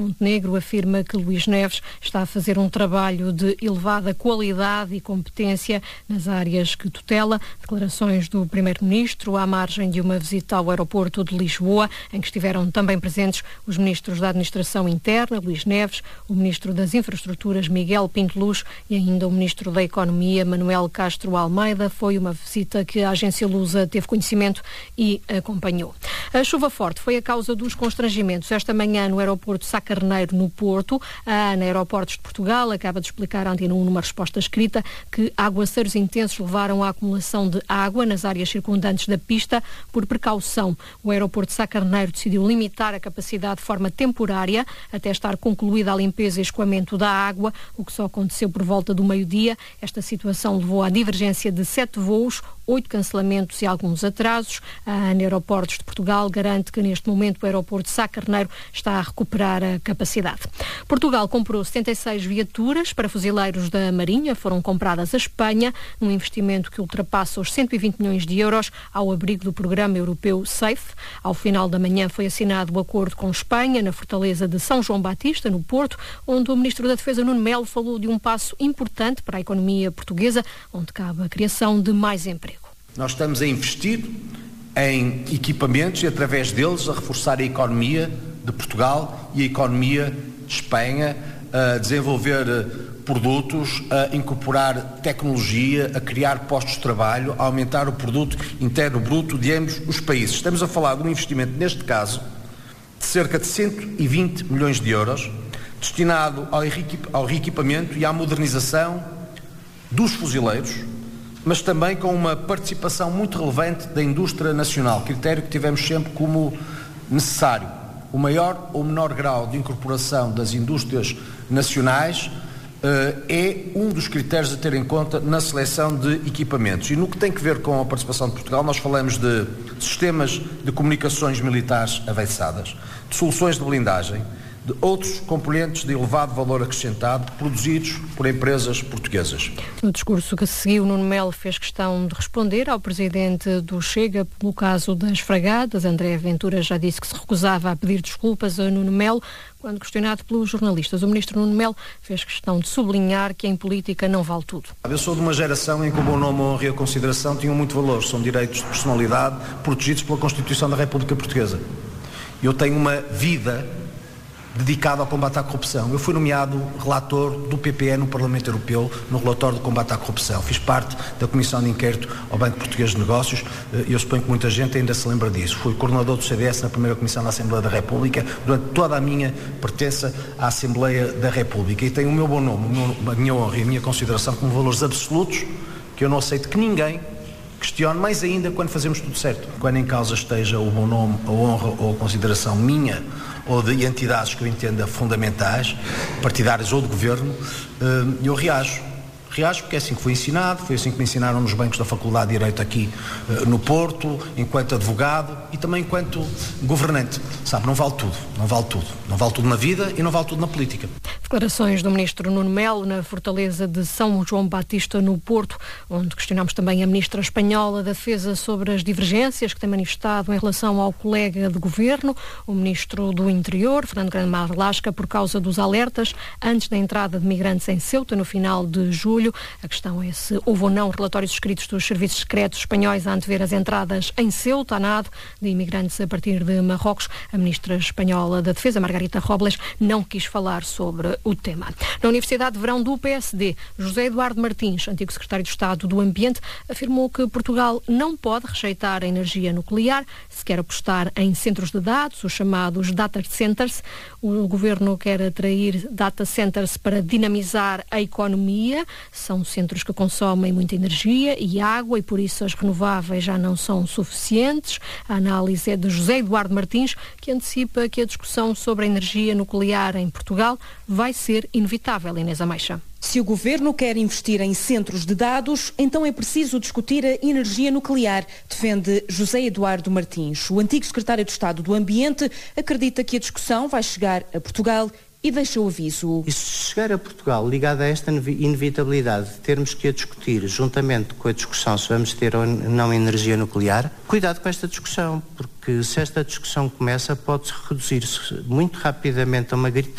Montenegro afirma que Luís Neves está a fazer um trabalho de elevada qualidade e competência nas áreas que tutela. Declarações do Primeiro-Ministro à margem de uma visita ao aeroporto de Lisboa, em que estiveram também presentes os ministros da Administração Interna, Luís Neves, o Ministro das Infraestruturas, Miguel Pinto Luz, e ainda o Ministro da Economia, Manuel Castro Almeida. Foi uma visita que a agência Lusa teve conhecimento e acompanhou. A chuva forte foi a causa dos constrangimentos esta manhã no aeroporto Sá Carneiro, no Porto. A ANA Aeroportos de Portugal acaba de explicar à Antena 1 numa resposta escrita que aguaceiros intensos levaram à acumulação de água nas áreas circundantes da pista. Por precaução, o aeroporto de Sá Carneiro decidiu limitar a capacidade de forma temporária até estar concluída a limpeza e escoamento da água, o que só aconteceu por volta do meio-dia. Esta situação levou à divergência de 7 voos, 8 cancelamentos e alguns atrasos. A ANA Aeroportos de Portugal garante que neste momento o aeroporto de Sá Carneiro está a recuperar a capacidade. Portugal comprou 76 viaturas para fuzileiros da Marinha, foram compradas à Espanha, num investimento que ultrapassa os 120 milhões de euros ao abrigo do programa europeu SAFE. Ao final da manhã foi assinado o acordo com Espanha, na fortaleza de São João Batista, no Porto, onde o Ministro da Defesa, Nuno Melo, falou de um passo importante para a economia portuguesa, onde cabe a criação de mais emprego. Nós estamos a investir em equipamentos e, através deles, a reforçar a economia de Portugal e a economia de Espanha, a desenvolver produtos, a incorporar tecnologia, a criar postos de trabalho, a aumentar o produto interno bruto de ambos os países. Estamos a falar de um investimento, neste caso, de cerca de 120 milhões de euros, destinado ao reequipamento e à modernização dos fuzileiros, mas também com uma participação muito relevante da indústria nacional, critério que tivemos sempre como necessário. O maior ou menor grau de incorporação das indústrias nacionais é um dos critérios a ter em conta na seleção de equipamentos. E no que tem que ver com a participação de Portugal, nós falamos de sistemas de comunicações militares avançadas, de soluções de blindagem, de outros componentes de elevado valor acrescentado produzidos por empresas portuguesas. No discurso que seguiu, Nuno Melo fez questão de responder ao presidente do Chega pelo caso das fragadas. André Ventura já disse que se recusava a pedir desculpas a Nuno Melo. Quando questionado pelos jornalistas, o ministro Nuno Melo fez questão de sublinhar que em política não vale tudo. Eu sou de uma geração em que o bom nome, a honra e a consideração tinham muito valor. São direitos de personalidade protegidos pela Constituição da República Portuguesa. Eu tenho uma vida dedicado ao combate à corrupção. Eu fui nomeado relator do PPE no Parlamento Europeu no relatório do combate à corrupção. Fiz parte da Comissão de Inquérito ao Banco Português de Negócios e eu suponho que muita gente ainda se lembra disso. Fui coordenador do CDS na primeira Comissão da Assembleia da República durante toda a minha pertença à Assembleia da República e tenho o meu bom nome, a minha honra e a minha consideração como valores absolutos que eu não aceito que ninguém questione, mais ainda quando fazemos tudo certo. Quando em causa esteja o bom nome, a honra ou a consideração minha ou de entidades que eu entenda fundamentais, partidárias ou de governo, eu reajo porque é assim que foi ensinado, foi assim que me ensinaram nos bancos da Faculdade de Direito aqui no Porto, enquanto advogado e também enquanto governante. Sabe, não vale tudo. Não vale tudo na vida e não vale tudo na política. Declarações do ministro Nuno Melo na fortaleza de São João Batista, no Porto, onde questionamos também a ministra espanhola da Defesa sobre as divergências que tem manifestado em relação ao colega de governo, o ministro do Interior, Fernando Grande Marlaska, por causa dos alertas antes da entrada de migrantes em Ceuta no final de julho. A questão é se houve ou não relatórios escritos dos serviços secretos espanhóis a antever as entradas em Ceuta, a nado, de imigrantes a partir de Marrocos. A ministra espanhola da Defesa, Margarita Robles, não quis falar sobre o tema. Na Universidade de Verão do PSD, José Eduardo Martins, antigo secretário de Estado do Ambiente, afirmou que Portugal não pode rejeitar a energia nuclear, se quer apostar em centros de dados, os chamados data centers. O governo quer atrair data centers para dinamizar a economia. São centros que consomem muita energia e água e por isso as renováveis já não são suficientes. A análise é de José Eduardo Martins, que antecipa que a discussão sobre a energia nuclear em Portugal vai ser inevitável. Inês Ameixa. Se o governo quer investir em centros de dados, então é preciso discutir a energia nuclear, defende José Eduardo Martins. O antigo secretário de Estado do Ambiente acredita que a discussão vai chegar a Portugal e deixa o aviso. E se chegar a Portugal ligado a esta inevitabilidade de termos que a discutir, juntamente com a discussão se vamos ter ou não energia nuclear, cuidado com esta discussão, porque se esta discussão começa, pode-se reduzir-se muito rapidamente a uma gritaria